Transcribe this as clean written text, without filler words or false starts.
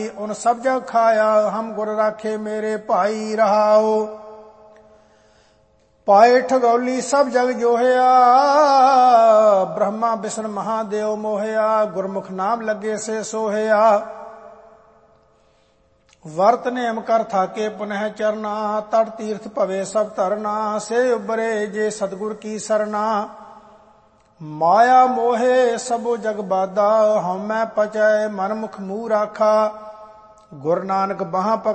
उन सब जग खाया हम गुर राखे मेरे भाई रहाओ। पाए ठगौली सब जग जोहया ब्रह्मा विष्णु महादेव मोहया। गुरमुख नाम लगे से सोहया वर्त नेम कर थाके पुनः चरना। तट तीर्थ भवे सब धरना से उबरे जे सतगुर की सरना। माया मोहे सबो जग बादा हमै पचै मन मुख मुँह राखा। गुरु नानक बाह